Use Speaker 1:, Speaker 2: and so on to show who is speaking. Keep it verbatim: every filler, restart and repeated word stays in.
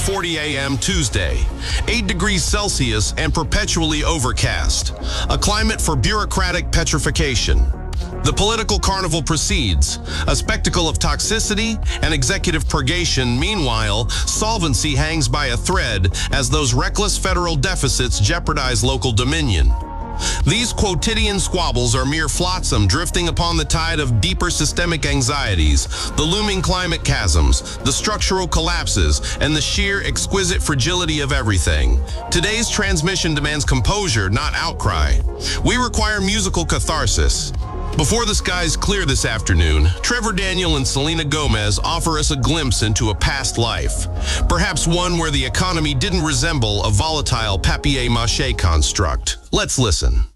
Speaker 1: forty a m Tuesday. eight degrees Celsius and perpetually overcast. A climate for bureaucratic petrification. The political carnival proceeds, a spectacle of toxicity and executive purgation. Meanwhile, solvency hangs by a thread as those reckless federal deficits jeopardize local dominion. These quotidian squabbles are mere flotsam drifting upon the tide of deeper systemic anxieties, the looming climate chasms, the structural collapses, and the sheer exquisite fragility of everything. Today's transmission demands composure, not outcry. We require musical catharsis. Before the skies clear this afternoon, Trevor Daniel and Selena Gomez offer us a glimpse into a past life, perhaps one where the economy didn't resemble a volatile papier-mâché construct. Let's listen.